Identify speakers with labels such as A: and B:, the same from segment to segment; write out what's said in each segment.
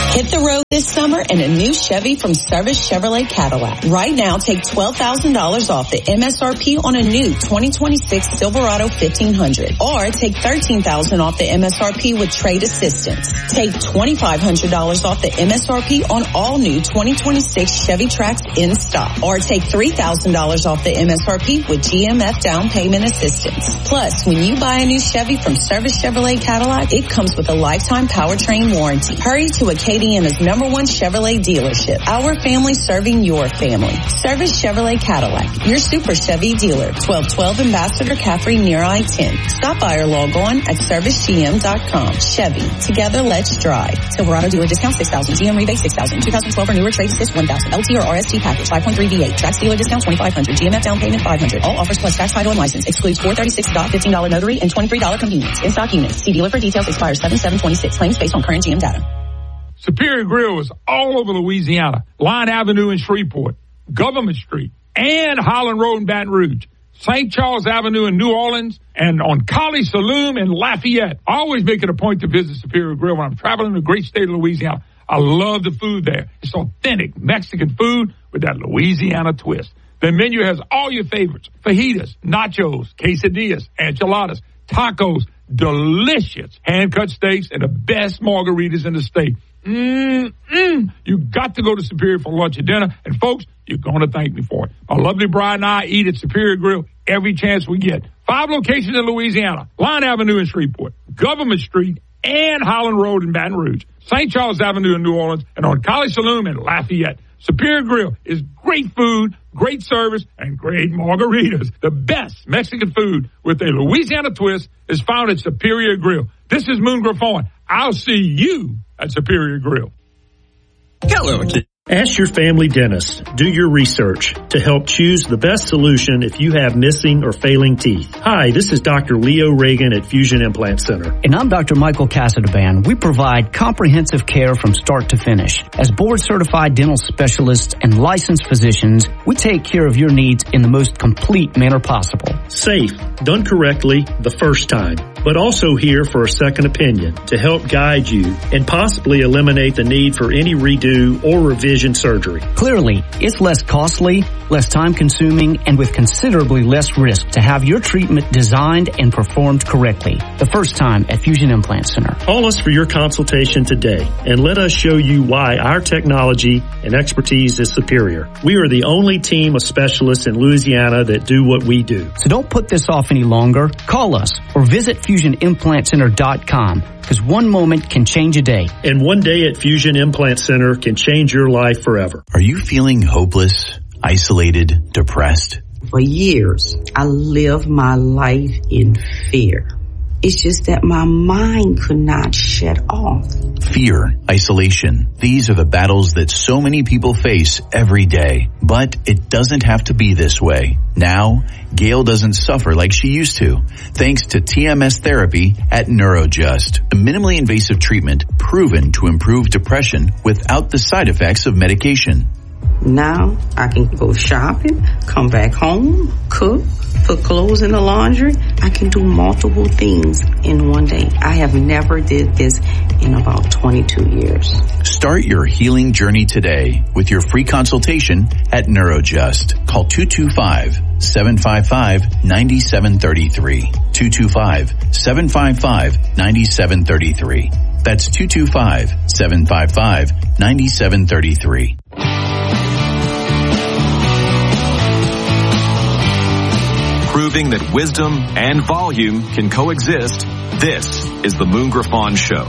A: Hit the road this summer in a new Chevy from Service Chevrolet Cadillac. Right now, take $12,000 off the MSRP on a new 2026 Silverado 1500. Or take $13,000 off the MSRP with trade assistance. Take $2,500 off the MSRP on all new 2026 Chevy Trax in stock. Or take $3,000 off the MSRP with GMF down payment assistance. Plus, when you buy a new Chevy from Service Chevrolet Cadillac, it comes with a lifetime powertrain warranty. Hurry to Acadiana's #1 Chevrolet dealership. Our family serving your family. Service Chevrolet Cadillac, your Super Chevy dealer. 1212 Ambassador Caffrey near I-10. Stop by or log on at servicegm.com. Chevy, together let's drive. Silverado dealer discount $6,000. GM rebate $6,000. 2012 or newer trade assist $1,000. LT or RST package 5.3 V8. Trax dealer discount $2,500. GMF down payment $500. All offers plus tax, title, and license. Excludes $436 $15 notary and $23 convenience. In stock units. See dealer for details. Expires 7/7/26. Claims based on current GM data.
B: Superior Grill is all over Louisiana. Line Avenue in Shreveport, Government Street, and Holland Road in Baton Rouge. St. Charles Avenue in New Orleans, and on College Saloon in Lafayette. I always make it a point to visit Superior Grill when I'm traveling the great state of Louisiana. I love the food there. It's authentic Mexican food with that Louisiana twist. The menu has all your favorites: fajitas, nachos, quesadillas, enchiladas, tacos, delicious hand-cut steaks, and the best margaritas in the state. You got to go to Superior for lunch or dinner, and folks, you're going to thank me for it. My lovely bride and I eat at Superior Grill every chance we get. 5 locations in Louisiana: Line Avenue in Shreveport, Government Street, and Holland Road in Baton Rouge, St. Charles Avenue in New Orleans, and on College Saloon in Lafayette. Superior Grill is great food, great service, and great margaritas. The best Mexican food with a Louisiana twist is found at Superior Grill. This is Moon Griffon. I'll see you at Superior Grill.
C: Hello.
D: Ask your family dentist. Do your research to help choose the best solution if you have missing or failing teeth. Hi, this is Dr. Leo Reagan at Fusion Implant Center.
E: And I'm Dr. Michael Casadaband. We provide comprehensive care from start to finish. As board-certified dental specialists and licensed physicians, we take care of your needs in the most complete manner possible.
D: Safe, done correctly the first time, but also here for a second opinion to help guide you and possibly eliminate the need for any redo or revision surgery.
E: Clearly, it's less costly, less time-consuming, and with considerably less risk to have your treatment designed and performed correctly. The first time at Fusion Implant Center.
D: Call us for your consultation today and let us show you why our technology and expertise is superior. We are the only team of specialists in Louisiana that do what we do.
E: So don't put this off any longer. Call us or visit FusionImplantCenter.com. Because one moment can change a day.
D: And one day at Fusion Implant Center can change your life forever.
F: Are you feeling hopeless, isolated, depressed?
G: For years, I lived my life in fear. It's just that my mind could not shut off.
F: Fear, isolation. These are the battles that so many people face every day. But it doesn't have to be this way. Now, Gail doesn't suffer like she used to, thanks to TMS therapy at NeuroJust, a minimally invasive treatment proven to improve depression without the side effects of medication.
G: Now I can go shopping, come back home, cook, put clothes in the laundry. I can do multiple things in one day. I have never did this in about 22 years.
F: Start your healing journey today with your free consultation at NeuroJust. Call 225-755-9733. 225-755-9733. That's 225-755-9733.
H: Proving that wisdom and volume can coexist, this is the Moon Griffon Show.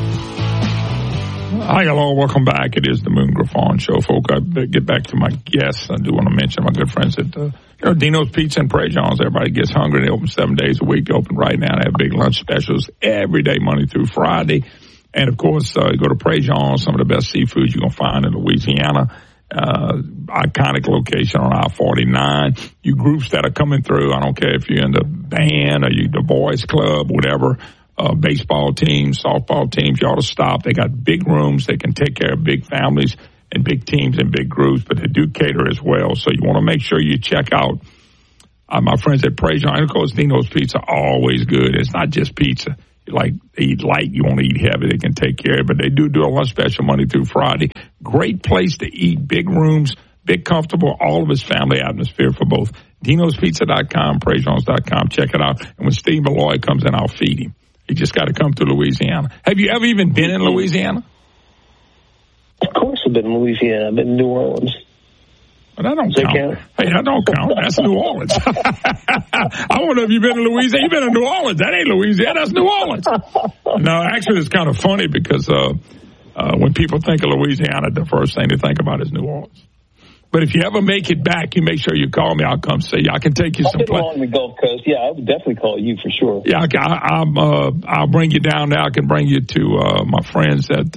B: Hi, hello, welcome back. It is the Moon Griffon Show, folks. I get back to my guests. I do want to mention my good friends at Dino's Pizza and Prairie John's. Everybody gets hungry. They open 7 days a week. They open right now. They have big lunch specials every day, Monday through Friday. And, of course, you go to Prairie John's, some of the best seafood you're going to find in Louisiana. Iconic location on I-49. You groups that are coming through, I don't care if you're in the band or you the boys club, whatever, baseball teams, softball teams, you ought to stop. They got big rooms. They can take care of big families and big teams and big groups, but they do cater as well. So you want to make sure you check out my friends at Prairie John. And, of course, Dino's Pizza, always good. It's not just pizza. like eat light, you want to eat heavy, they can take care of it. But they do a lunch special Monday through Friday. Great place to eat, big rooms, big comfortable, all of his family atmosphere for both. Dino'sPizza.com, PraiseJones.com. Check it out. And when Steve Malloy comes in, I'll feed him. You just got to come to Louisiana. Have you ever even been in Louisiana?
I: Of course I've been in Louisiana. I've been in New Orleans.
B: Well, that don't count. Hey, that don't count. That's New Orleans. I wonder if you've been in Louisiana. You've been in New Orleans. That ain't Louisiana. That's New Orleans. No, actually, it's kind of funny because when people think of Louisiana, the first thing they think about is New Orleans. But if you ever make it back, you make sure you call me. I'll come see you. I can take you some places.
I: Along the Gulf Coast. Yeah, I would definitely call you for sure.
B: Yeah, I'll bring you down there. I can bring you to my friends at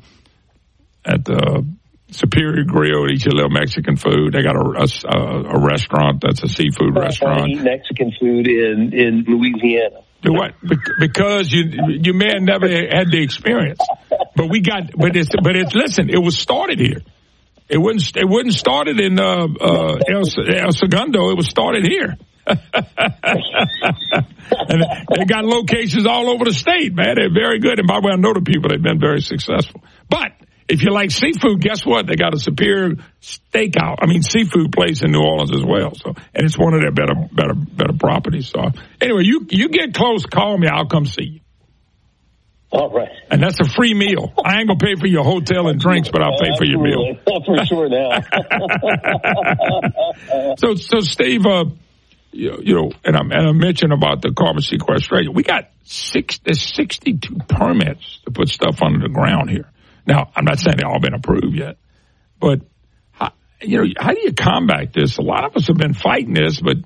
B: Superior Grill. Eat your little Mexican food. They got a restaurant that's a seafood restaurant.
I: I eat Mexican food in Louisiana.
B: Do what? Because you may have never had the experience. But listen, it was started here. It wasn't started in El Segundo. It was started here. And they got locations all over the state, man. They're very good. And by the way, I know the people. They've been very successful. But if you like seafood, guess what? They got a Superior seafood place in New Orleans as well. So, and it's one of their better properties. So, anyway, you get close, call me. I'll come see you.
I: All right.
B: And that's a free meal. I ain't going to pay for your hotel and drinks, but I'll pay for your meal.
I: For sure now.
B: So Steve, and I mentioned about the carbon sequestration. We got 62 permits to put stuff under the ground here. Now, I'm not saying they've all been approved yet, but how do you combat this? A lot of us have been fighting this, but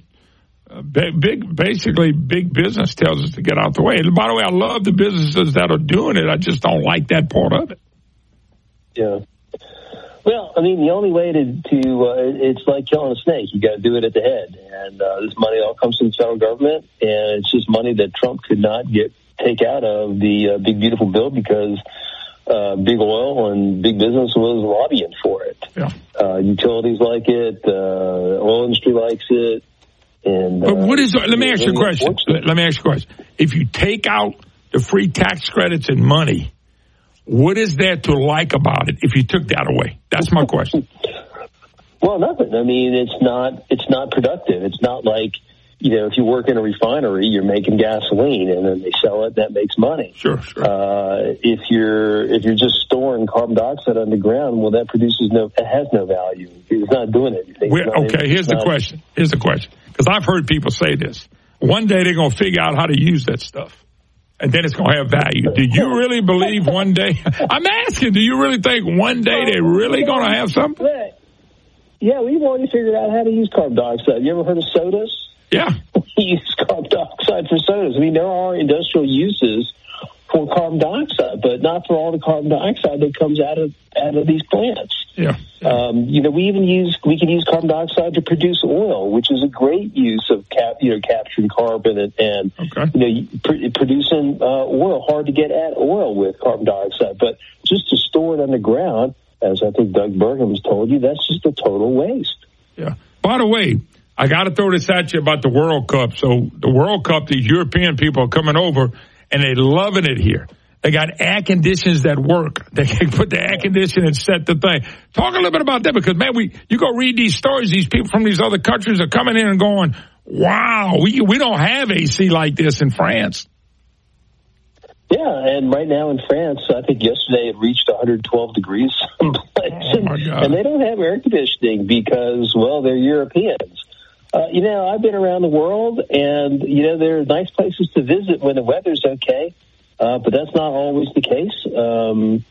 B: big business tells us to get out the way. And by the way, I love the businesses that are doing it. I just don't like that part of it.
I: Yeah. Well, I mean, the only way to it's like killing a snake. You got to do it at the head. And this money all comes from the federal government, and it's just money that Trump could not take out of the Big Beautiful Bill because big oil and big business was lobbying for it.
B: Yeah.
I: Utilities like it. Oil industry likes it. And,
B: but what is? Let me ask you a question. If you take out the free tax credits and money, what is there to like about it if you took that away? That's my question.
I: Well, nothing. I mean, it's not productive. It's not like, if you work in a refinery, you're making gasoline and then they sell it, that makes money.
B: Sure.
I: If you're just storing carbon dioxide underground, well, that has no value. It's not doing anything.
B: Here's the question. Because I've heard people say this. One day they're going to figure out how to use that stuff. And then it's going to have value. Do you really believe one day? I'm asking, do you really think one day they're really going to have something?
I: Yeah, we've already figured out how to use carbon dioxide. You ever heard of sodas?
B: Yeah.
I: We use carbon dioxide for sodas. I mean, there are industrial uses for carbon dioxide, but not for all the carbon dioxide that comes out of these plants.
B: Yeah.
I: We can use carbon dioxide to produce oil, which is a great use of capturing carbon and producing oil. Hard to get at oil with carbon dioxide, but just to store it underground, as I think Doug Burgum's told you, that's just a total waste.
B: Yeah. By the way, I got to throw this at you about the World Cup. So the World Cup, these European people are coming over and they're loving it here. They got air conditioners that work. They can put the air conditioner and set the thing. Talk a little bit about that because, man, you go read these stories. These people from these other countries are coming in and going, wow, we don't have AC like this in France.
I: Yeah, and right now in France, I think yesterday it reached 112 degrees someplace.
B: Oh, my God.
I: And they don't have air conditioning because, well, they're Europeans. I've been around the world, and, there are nice places to visit when the weather's okay, but that's not always the case. And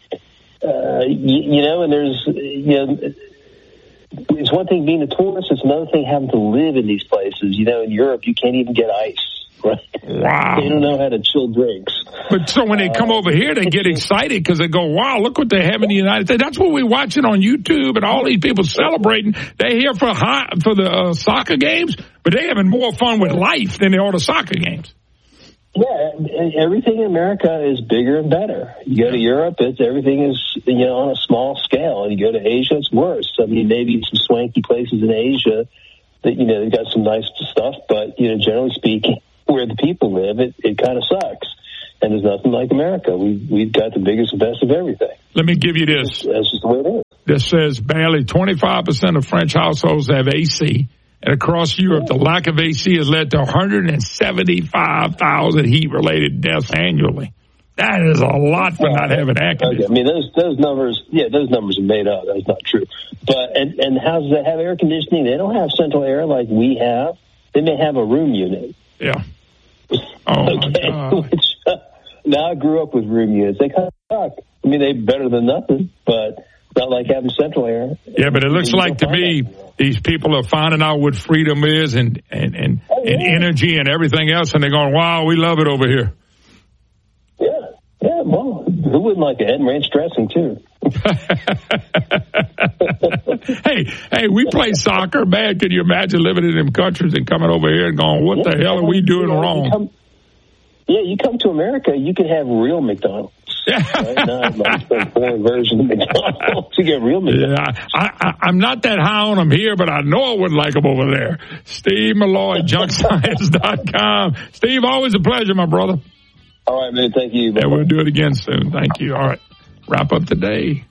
I: it's one thing being a tourist, it's another thing having to live in these places. In Europe, you can't even get ice. Right?
B: Wow.
I: They don't know how to chill drinks.
B: But so when they come over here, they get excited because they go, wow, look what they have in the United States. That's what we're watching on YouTube and all these people celebrating. They're here for the soccer games, but they're having more fun with life than they are the soccer games.
I: Yeah, everything in America is bigger and better. You go to Europe, everything is on a small scale. And you go to Asia, it's worse. I mean, maybe some swanky places in Asia that, they've got some nice stuff, but, generally speaking, where the people live, it kind of sucks. And there's nothing like America. We've got the biggest and best of everything.
B: Let me give you this.
I: That's just the way it is.
B: This says barely 25% of French households have AC. And across Europe, the lack of AC has led to 175,000 heat-related deaths annually. That is a lot for not having air conditioning.
I: Okay. I mean, those numbers are made up. That's not true. But and houses that have air conditioning, they don't have central air like we have. They may have a room unit.
B: Yeah. Oh,
I: okay.
B: my God.
I: Now I grew up with room units. They kind of suck. I mean, they're better than nothing, but not like having central air.
B: Yeah, but it looks like to me these people are finding out what freedom is and energy and everything else, and they're going, wow, we love it over here.
I: Yeah, well, who wouldn't like it? And ranch dressing, too.
B: Hey, we play soccer, man. Can you imagine living in them countries and coming over here and going, what the hell are we doing wrong?
I: You come to America, you can have real McDonald's. Right? Not like some foreign version of McDonald's. You get real McDonald's.
B: Yeah, I'm not that high on them here, but I know I wouldn't like them over there. Steve Malloy, junkscience.com. Steve, always a pleasure, my brother.
I: All right, man. Thank you.
B: Yeah, we'll do it again soon. Thank you. All right. Wrap up today.